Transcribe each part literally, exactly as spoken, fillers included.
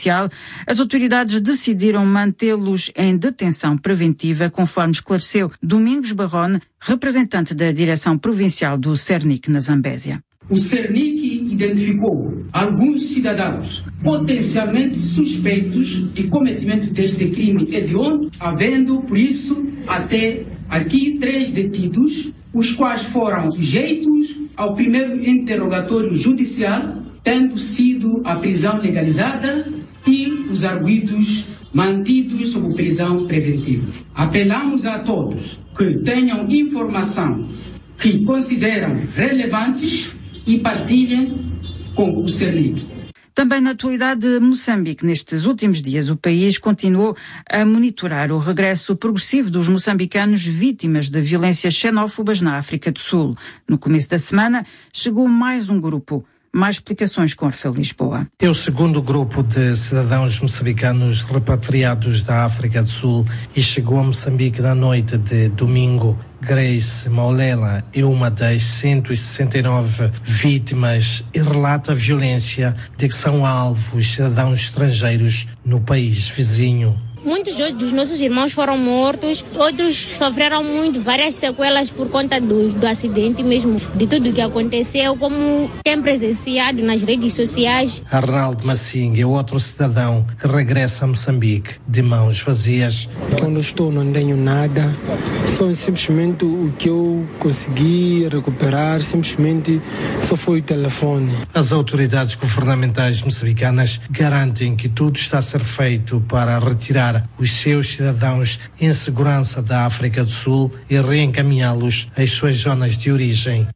judicial, as autoridades decidiram mantê-los em detenção preventiva, conforme esclareceu Domingos Barrone, representante da direção provincial do Cernic na Zambésia. O Cernic identificou alguns cidadãos potencialmente suspeitos de cometimento deste crime hediondo, havendo, por isso, até aqui três detidos, os quais foram sujeitos ao primeiro interrogatório judicial, tendo sido a prisão legalizada e os arguidos mantidos sob prisão preventiva. Apelamos a todos que tenham informação que consideram relevantes e partilhem com o Cernic. Também na atualidade de Moçambique, nestes últimos dias, o país continuou a monitorar o regresso progressivo dos moçambicanos vítimas de violências xenófobas na África do Sul. No começo da semana, chegou mais um grupo. Mais explicações com Rafael Lisboa. É o segundo grupo de cidadãos moçambicanos repatriados da África do Sul e chegou a Moçambique na noite de domingo. Grace Maulela é uma das cento e sessenta e nove vítimas e relata a violência de que são alvos cidadãos estrangeiros no país vizinho. Muitos dos nossos irmãos foram mortos, outros sofreram muito, várias sequelas por conta do, do acidente mesmo, de tudo que aconteceu, como tem presenciado nas redes sociais. Arnaldo Massing é outro cidadão que regressa a Moçambique de mãos vazias. Quando estou não tenho nada, só simplesmente o que eu consegui recuperar, simplesmente só foi o telefone. As autoridades governamentais moçambicanas garantem que tudo está a ser feito para retirar os seus cidadãos em segurança da África do Sul e reencaminhá-los às suas zonas de origem.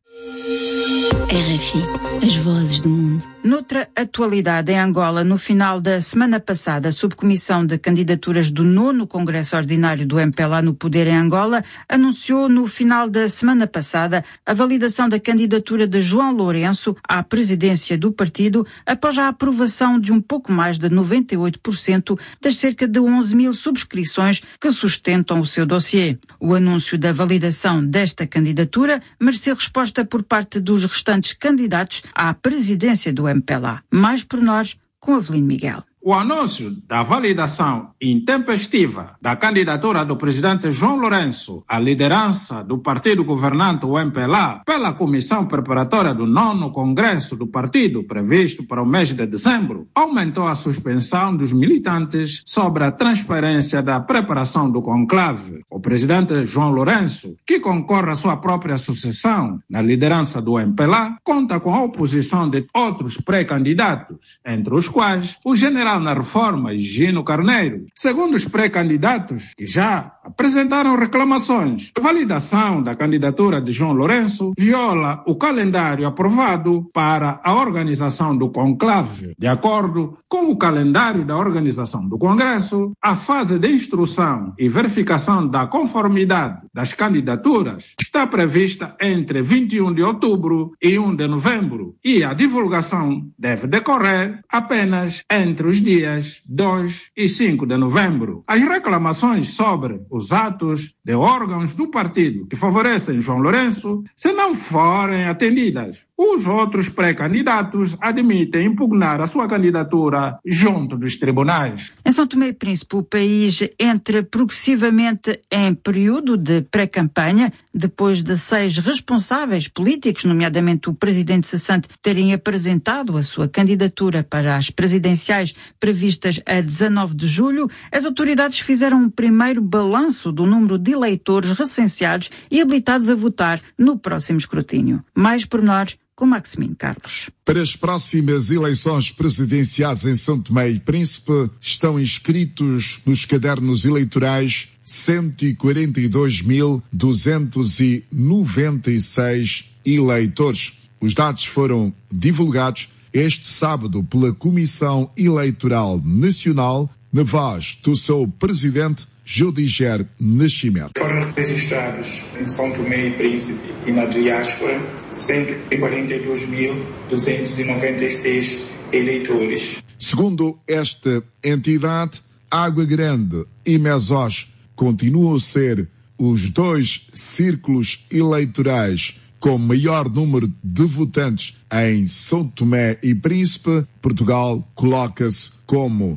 R F I, as vozes do mundo. Noutra atualidade, em Angola, no final da semana passada, a Subcomissão de Candidaturas do nono Congresso Ordinário do M P L A no Poder em Angola anunciou no final da semana passada a validação da candidatura de João Lourenço à presidência do partido após a aprovação de um pouco mais de noventa e oito por cento das cerca de onze mil subscrições que sustentam o seu dossiê. O anúncio da validação desta candidatura mereceu resposta por parte dos restantes candidatos à presidência do M P L A. Mais pormenores com Avelino Miguel. O anúncio da validação intempestiva da candidatura do presidente João Lourenço à liderança do partido governante, o M P L A, pela comissão preparatória do nono Congresso do partido, previsto para o mês de dezembro, aumentou a suspensão dos militantes sobre a transparência da preparação do conclave. O presidente João Lourenço, que concorre à sua própria sucessão na liderança do M P L A, conta com a oposição de outros pré-candidatos, entre os quais o general na reforma, Gino Carneiro. Segundo os pré-candidatos, que já apresentaram reclamações, a validação da candidatura de João Lourenço viola o calendário aprovado para a organização do conclave. De acordo com o calendário da organização do Congresso, a fase de instrução e verificação da conformidade das candidaturas está prevista entre vinte e um de outubro e um de novembro e a divulgação deve decorrer apenas entre os dias dois e cinco de novembro. As reclamações sobre os atos de órgãos do partido que favorecem João Lourenço, se não forem atendidas, os outros pré-candidatos admitem impugnar a sua candidatura junto dos tribunais. Em São Tomé e Príncipe, o país entra progressivamente em período de pré-campanha, depois de seis responsáveis políticos, nomeadamente o presidente cessante, terem apresentado a sua candidatura para as presidenciais previstas a dezanove de julho, as autoridades fizeram um primeiro balanço do número de eleitores recenseados e habilitados a votar no próximo escrutínio. Mais pormenores com Maximino Carlos. Para as próximas eleições presidenciais em São Tomé e Príncipe, estão inscritos nos cadernos eleitorais cento e quarenta e dois mil duzentos e noventa e seis eleitores. Os dados foram divulgados este sábado pela Comissão Eleitoral Nacional, na voz do seu presidente, Judiger Nascimento. Foram registrados em São Tomé e Príncipe e na diáspora cento e quarenta e dois mil duzentos e noventa e seis eleitores. Segundo esta entidade, Água Grande e Mesós continuam a ser os dois círculos eleitorais com maior número de votantes em São Tomé e Príncipe. Portugal coloca-se como